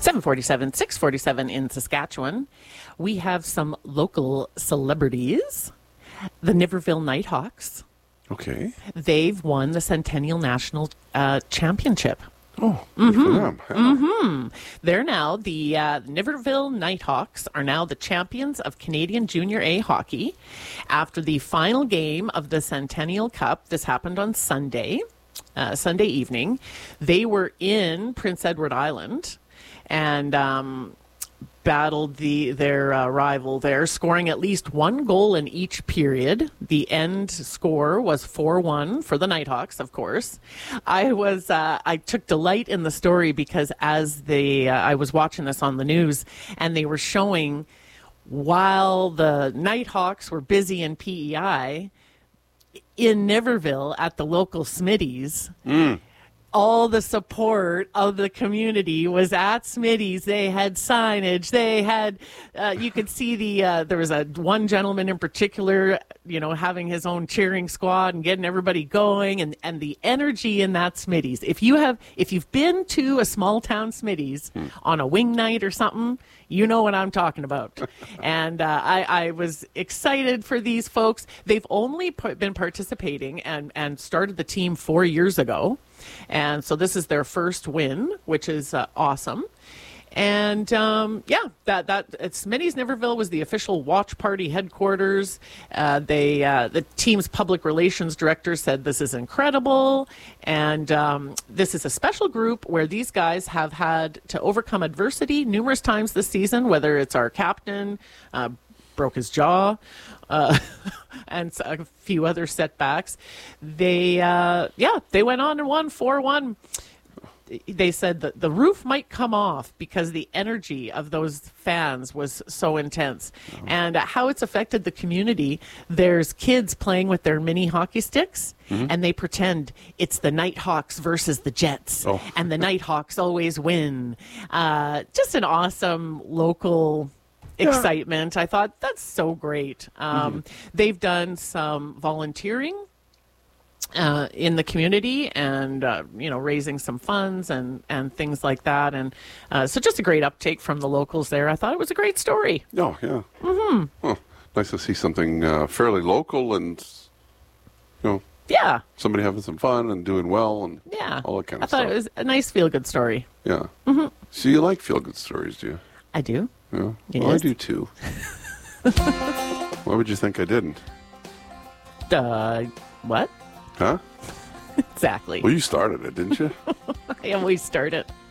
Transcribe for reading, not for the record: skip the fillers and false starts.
7:47, 6:47 in Saskatchewan. We have some local celebrities. The Niverville Nighthawks. Okay. They've won the Centennial National Championship. Oh, good for them. Yeah. They're now the Niverville Nighthawks are now the champions of Canadian Junior A hockey. After the final game of the Centennial Cup, this happened on Sunday evening. They were in Prince Edward Island and battled their rival there, scoring at least one goal in each period. The end score was 4-1 for the Nighthawks, of course. I took delight in the story because as I was watching this on the news, and they were showing while the Nighthawks were busy in PEI, in Niverville at the local Smitty's, all the support of the community was at Smitty's. They had signage. They had, you could see there was one gentleman in particular, having his own cheering squad and getting everybody going, and the energy in that Smitty's. If you've been to a small town Smitty's on a wing night or something, you know what I'm talking about. And I was excited for these folks. They've only been participating and started the team 4 years ago. And so this is their first win, which is awesome. And Smitty's Niverville was the official watch party headquarters. The team's public relations director said this is incredible, and this is a special group where these guys have had to overcome adversity numerous times this season. Whether it's our captain broke his jaw, and a few other setbacks, they went on and won 4-1. They said that the roof might come off because the energy of those fans was so intense. And how it's affected the community, there's kids playing with their mini hockey sticks, and they pretend it's the Nighthawks versus the Jets, and the Nighthawks always win. Just an awesome local excitement. I thought that's so great. They've done some volunteering in the community and, raising some funds and things like that. And so just a great uptake from the locals there. I thought it was a great story. Oh, yeah. Well, nice to see something fairly local and, somebody having some fun and doing well and all that kind of stuff. I thought it was a nice feel-good story. Yeah. So you like feel-good stories, do you? I do. Yeah. Yes. Well, I do too. Why would you think I didn't? What? Huh? Exactly. Well, you started it, didn't you? I always start it.